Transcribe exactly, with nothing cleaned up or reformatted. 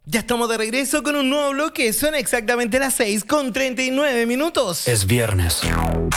Ya estamos de regreso con un nuevo bloque. Son exactamente las seis con treinta y nueve minutos. Es viernes.